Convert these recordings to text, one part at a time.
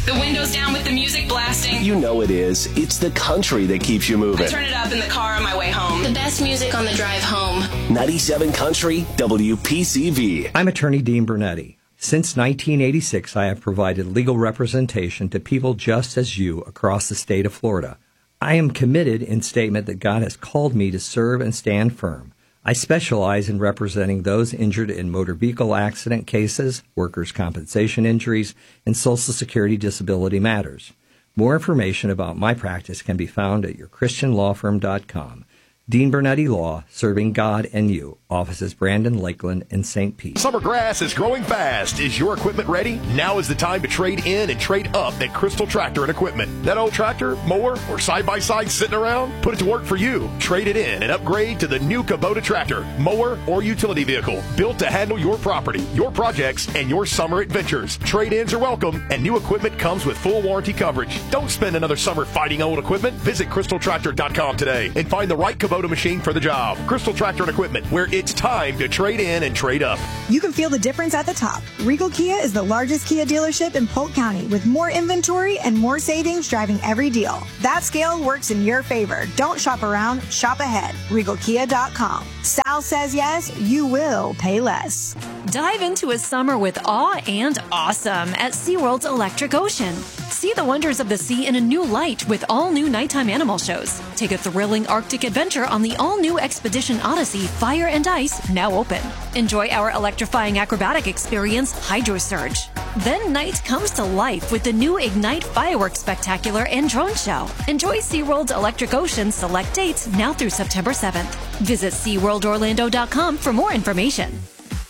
The windows down with the music blasting. You know it is. It's the country that keeps you moving. I turn it up in the car on my way home. The best music on the drive home. 97 Country, WPCV. I'm attorney Dean Bernetti. Since 1986, I have provided legal representation to people just as you across the state of Florida. I am committed in statement that God has called me to serve and stand firm. I specialize in representing those injured in motor vehicle accident cases, workers' compensation injuries, and Social Security disability matters. More information about my practice can be found at yourchristianlawfirm.com. Dean Bernetti Law, serving God and you. Offices Brandon, Lakeland, and St. Pete. Summer grass is growing fast. Is your equipment ready? Now is the time to trade in and trade up at Crystal Tractor and Equipment. That old tractor, mower, or side-by-side sitting around? Put it to work for you. Trade it in and upgrade to the new Kubota tractor, mower, or utility vehicle. Built to handle your property, your projects, and your summer adventures. Trade-ins are welcome, and new equipment comes with full warranty coverage. Don't spend another summer fighting old equipment. Visit CrystalTractor.com today and find the right Kubota machine for the job. Crystal Tractor and Equipment, where it's time to trade in and trade up. You can feel the difference at the top. Regal Kia is the largest Kia dealership in Polk County with more inventory and more savings driving every deal. That scale works in your favor. Don't shop around, shop ahead. RegalKia.com. Sal says yes, you will pay less. Dive into a summer with awe and awesome at SeaWorld's Electric Ocean. See the wonders of the sea in a new light with all new nighttime animal shows. Take a thrilling Arctic adventure on the all-new Expedition Odyssey Fire and Ice, now open. Enjoy our electrifying acrobatic experience, Hydro Surge. Then night comes to life with the new Ignite Fireworks Spectacular and Drone Show. Enjoy SeaWorld's Electric Ocean select dates now through September 7th. Visit SeaWorldOrlando.com for more information.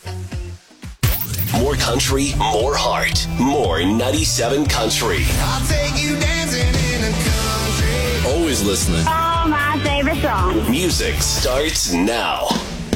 More country, more heart, more 97 Country. I'll take you dancing in the country. Always listening. Oh, my favorite song. Music starts now.